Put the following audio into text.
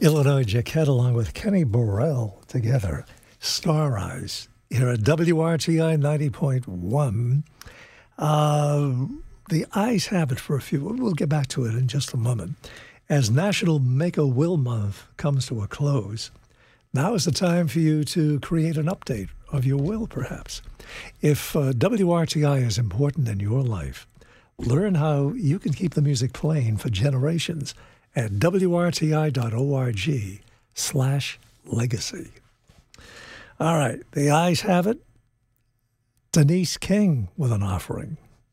Illinois Jacquette along with Kenny Burrell together. Star Eyes here at WRTI 90.1. The eyes have it for a few. We'll get back to it in just a moment. As National Make-A-Will Month comes to a close, now is the time for you to create an update of your will, perhaps. If WRTI is important in your life, learn how you can keep the music playing for generations at wrti.org/legacy. All right, the eyes have it. Denise King with an offering.